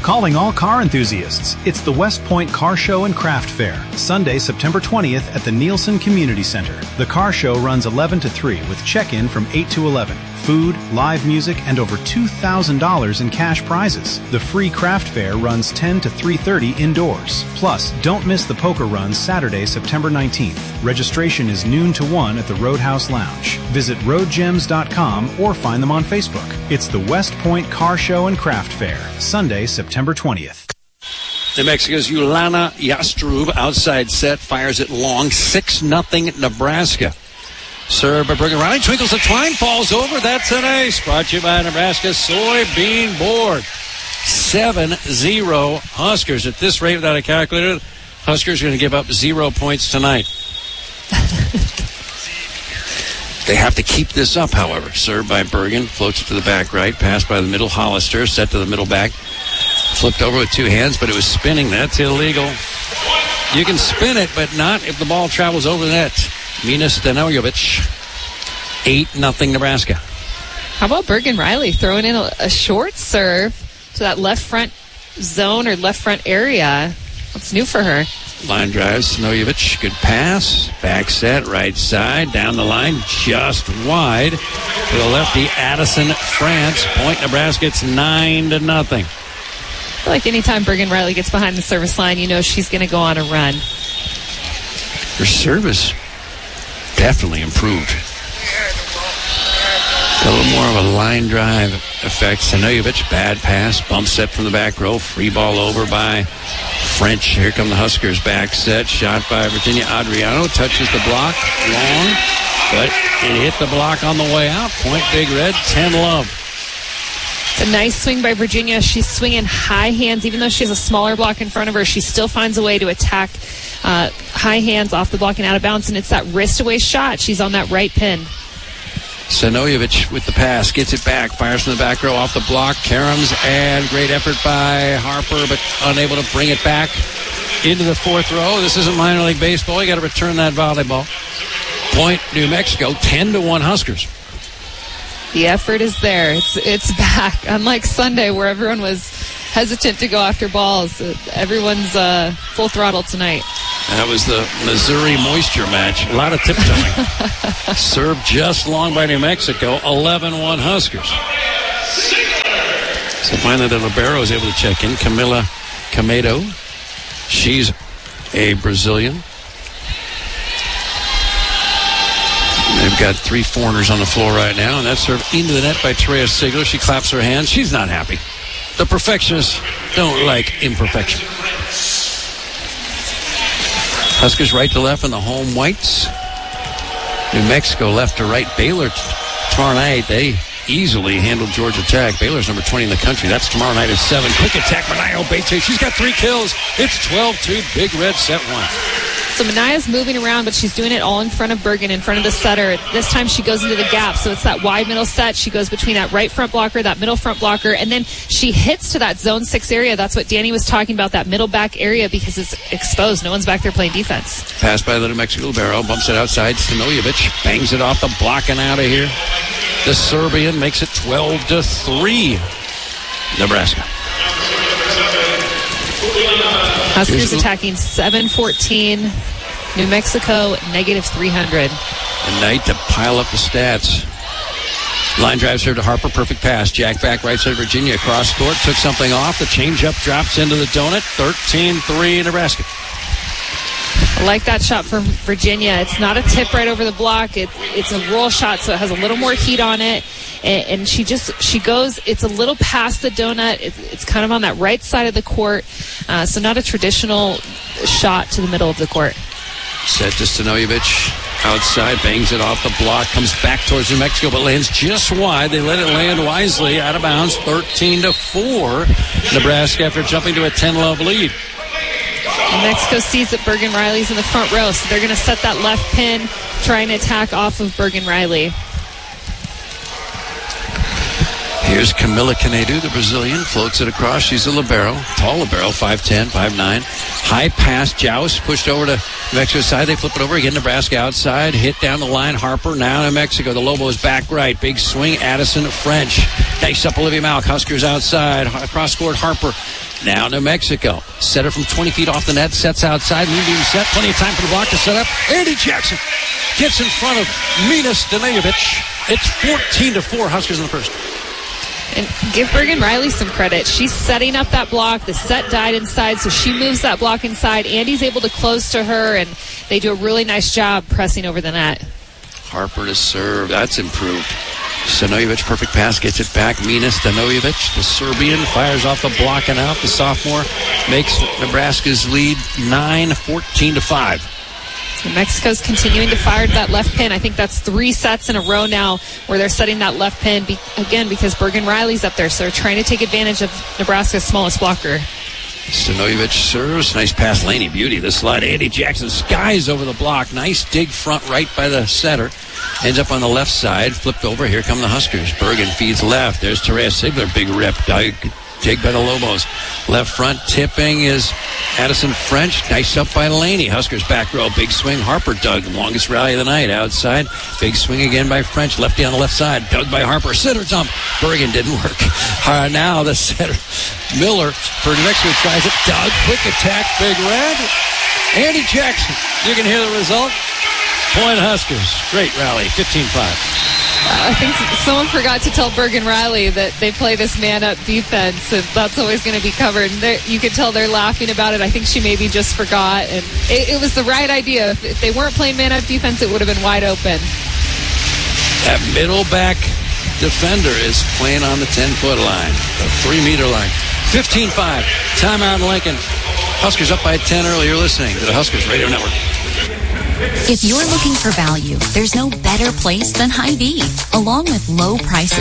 Calling all car enthusiasts. It's the West Point Car Show and Craft Fair, Sunday, September 20th at the Nielsen Community Center. The car show runs 11 to 3 with check-in from 8 to 11. Food, live music, and over $2,000 in cash prizes. The free craft fair runs 10 to 3:30 indoors. Plus, don't miss the poker run Saturday, September 19th. Registration is noon to 1 at the Roadhouse Lounge. Visit roadgems.com or find them on Facebook. It's the West Point Car Show and Craft Fair, Sunday, September 20th. New Mexico's Yulana Yastrub, outside set, fires it long, 6-0 Nebraska. Served by Bergen Riley, twinkles the twine, falls over. That's an ace. Brought to you by Nebraska Soybean Board. 7-0 Huskers. At this rate, without a calculator, Huskers are going to give up 0 points tonight. They have to keep this up, however. Served by Bergen, floats it to the back right, passed by the middle Hollister, set to the middle back. Flipped over with two hands, but it was spinning. That's illegal. You can spin it, but not if the ball travels over the net. Mina Stanojevic, 8-0 Nebraska. How about Bergen Riley throwing in a short serve to that left front zone or left front area? What's new for her? Line drive, Stanojevic, good pass. Back set, right side, down the line, just wide. To the lefty, Addison France. Point Nebraska, it's 9-0. I feel like anytime Bergen Riley gets behind the service line, you know she's going to go on a run. Her service definitely improved. Got a little more of a line drive effect. Stanojevic, bad pass, bump set from the back row, free ball over by French. Here come the Huskers, back set, shot by Virginia Adriano, touches the block, long, but it hit the block on the way out. Point Big Red, 10-love. It's a nice swing by Virginia. She's swinging high hands. Even though she has a smaller block in front of her, she still finds a way to attack high hands off the block and out of bounds, and it's that wrist-away shot. She's on that right pin. Stanojevic with the pass, gets it back, fires from the back row off the block. Karams, and great effort by Harper, but unable to bring it back into the fourth row. This isn't minor league baseball. You got to return that volleyball. Point New Mexico, 10-1 Huskers. The effort is there. It's back. Unlike Sunday, where everyone was hesitant to go after balls, everyone's full throttle tonight. That was the Missouri moisture match. A lot of tiptoeing. Served just long by New Mexico. 11-1 Huskers. So finally the libero is able to check in. Camila Camedo. She's a Brazilian. They've got three foreigners on the floor right now, and that's served into the net by Terea Sigler. She claps her hands. She's not happy. The perfectionists don't like imperfection. Huskers right to left in the home whites. New Mexico left to right. Baylor tomorrow night, they easily handled Georgia Tech. Baylor's number 20 in the country. That's tomorrow night at 7. Quick attack, Manaya Obete. She's got 3 kills. It's 12-2. Big Red set 1. So Manaya's moving around, but she's doing it all in front of Bergen, in front of the setter. This time she goes into the gap, so it's that wide middle set. She goes between that right front blocker, that middle front blocker, and then she hits to that zone 6 area. That's what Danny was talking about, that middle back area, because it's exposed. No one's back there playing defense. Pass by the New Mexico libero, bumps it outside. Stanojevic bangs it off the block and out of here. The Serbian makes it 12-3. Nebraska. Huskers attacking 7-14. New Mexico, -300. A night to pile up the stats. Line drive serve to Harper. Perfect pass. Jack back right side. Virginia across court. Took something off. The changeup drops into the donut. 13-3 Nebraska. I like that shot from Virginia. It's not a tip right over the block. It's a roll shot, so it has a little more heat on it. And she goes, it's a little past the donut. It's kind of on that right side of the court. So not a traditional shot to the middle of the court. Set to Stanojevic. Outside, bangs it off the block. Comes back towards New Mexico, but lands just wide. They let it land wisely. Out of bounds, 13-4. Nebraska after jumping to a 10-love lead. New Mexico sees that Bergen Riley's in the front row, so they're going to set that left pin, trying to attack off of Bergen Riley. Here's Camila Canedo, the Brazilian, floats it across. She's a libero, tall libero, 5'10", 5'9". High pass, Joust, pushed over to New Mexico's side. They flip it over again. Nebraska outside, hit down the line. Harper, now New Mexico. The Lobos back right. Big swing, Addison French. Nice up Olivia Malk. Huskers outside. Cross court, Harper Now New Mexico. Setter from 20 feet off the net. Sets outside. Moonbeam set. Plenty of time for the block to set up. Andy Jackson gets in front of Mina Stanojevic. It's 14-4 Huskers in the first. And give Bergen Riley some credit. She's setting up that block. The set died inside, so she moves that block inside. Andy's able to close to her, and they do a really nice job pressing over the net. Harper to serve. That's improved. Stanojevic, perfect pass, gets it back. Mina Stanojevic, the Serbian, fires off the block and out. The sophomore makes Nebraska's lead 14-5. And Mexico's continuing to fire to that left pin. I think that's 3 sets in a row now where they're setting that left pin, again, because Bergen Riley's up there, so they're trying to take advantage of Nebraska's smallest blocker. Stanojevic serves. Nice pass, Laney Beauty. The slide. Andy Jackson skies over the block. Nice dig front right by the setter. Ends up on the left side. Flipped over. Here come the Huskers. Bergen feeds left. There's Terea Sigler. Big rip. Dig by the Lobos. Left front tipping is Addison French. Nice up by Laney. Huskers back row. Big swing. Harper dug. Longest rally of the night. Outside. Big swing again by French. Lefty on the left side. Dug by Harper. Center dump. Bergen didn't work. Now the setter. Miller for New Mexico tries it. Dug. Quick attack. Big red. Andy Jackson. You can hear the result. Point Huskers. Great rally. 15-5. I think someone forgot to tell Bergen Riley that they play this man-up defense, and that's always going to be covered. And you could tell they're laughing about it. I think she maybe just forgot, and it was the right idea. If they weren't playing man-up defense, it would have been wide open. That middle back defender is playing on the 10-foot line, the 3-meter line. 15-5. Timeout in Lincoln. Huskers up by 10 early. You're listening to the Huskers Radio Network. If you're looking for value, there's no better place than Hy-Vee. Along with low prices